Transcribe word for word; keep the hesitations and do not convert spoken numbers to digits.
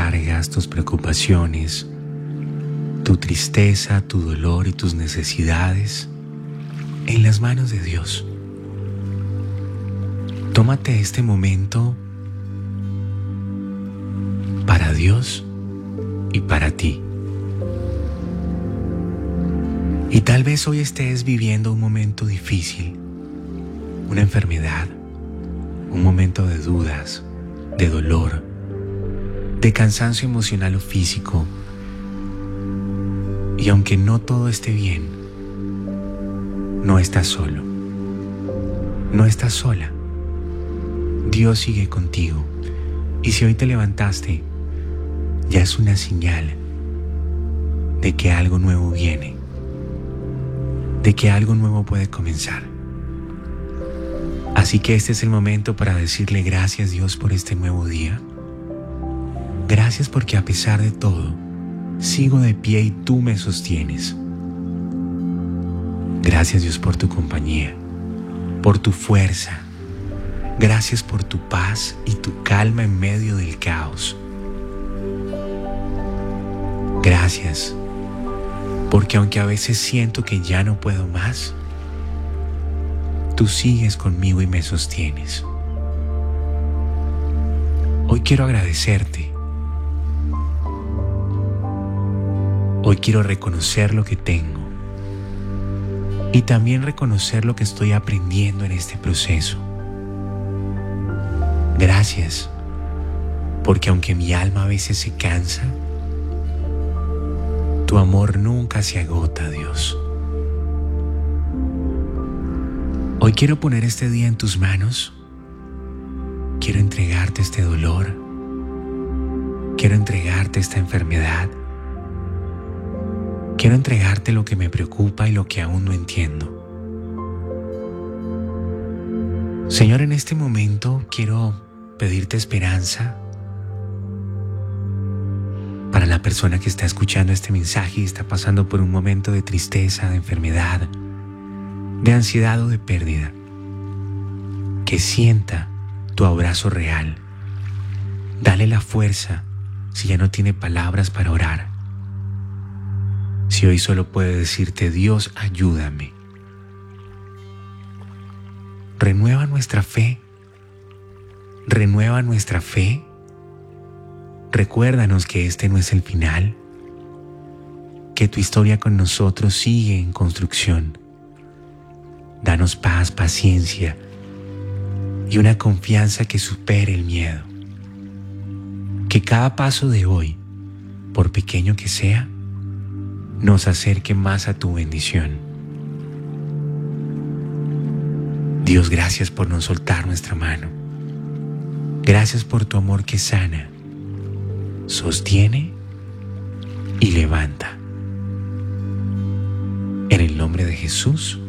cargas, tus preocupaciones, tu tristeza, tu dolor y tus necesidades en las manos de Dios. Tómate este momento para Dios y para ti. Y tal vez hoy estés viviendo un momento difícil, una enfermedad, un momento de dudas, de dolor, de cansancio emocional o físico. Y aunque no todo esté bien, no estás solo, no estás sola. Dios sigue contigo. Y si hoy te levantaste, ya es una señal de que algo nuevo viene, de que algo nuevo puede comenzar. Así que este es el momento para decirle gracias, Dios, por este nuevo día. Gracias porque a pesar de todo, sigo de pie y tú me sostienes. Gracias, Dios, por tu compañía, por tu fuerza. Gracias por tu paz y tu calma en medio del caos. Gracias, porque aunque a veces siento que ya no puedo más, tú sigues conmigo y me sostienes. Hoy quiero agradecerte. Hoy quiero reconocer lo que tengo y también reconocer lo que estoy aprendiendo en este proceso. Gracias, porque aunque mi alma a veces se cansa, tu amor nunca se agota, Dios. Hoy quiero poner este día en tus manos. Quiero entregarte este dolor. Quiero entregarte esta enfermedad. Quiero entregarte lo que me preocupa y lo que aún no entiendo. Señor, en este momento quiero pedirte esperanza para la persona que está escuchando este mensaje y está pasando por un momento de tristeza, de enfermedad, de ansiedad o de pérdida. Que sienta tu abrazo real. Dale la fuerza si ya no tiene palabras para orar. Si hoy solo puede decirte, Dios, ayúdame. Renueva nuestra fe. Renueva nuestra fe. Recuérdanos que este no es el final, que tu historia con nosotros sigue en construcción. Danos paz, paciencia y una confianza que supere el miedo. Que cada paso de hoy, por pequeño que sea, nos acerque más a tu bendición. Dios, gracias por no soltar nuestra mano. Gracias por tu amor que sana, sostiene y levanta. En el nombre de Jesús.